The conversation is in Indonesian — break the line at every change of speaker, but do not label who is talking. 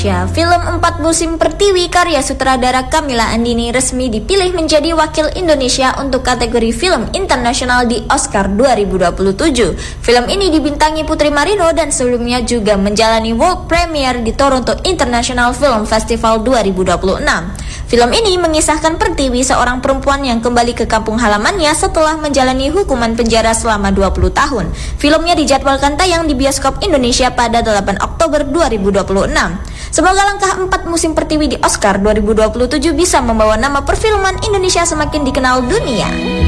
Film 4 Musim Pertiwi karya sutradara Kamila Andini resmi dipilih menjadi wakil Indonesia untuk kategori film internasional di Oscar 2027. Film ini dibintangi Putri Marino dan sebelumnya juga menjalani world premiere di Toronto International Film Festival 2026. Film ini mengisahkan Pertiwi, seorang perempuan yang kembali ke kampung halamannya setelah menjalani hukuman penjara selama 20 tahun. Filmnya dijadwalkan tayang di bioskop Indonesia pada 8 Oktober 2026. Semoga langkah 4 Musim Pertiwi di Oscar 2027 bisa membawa nama perfilman Indonesia semakin dikenal dunia.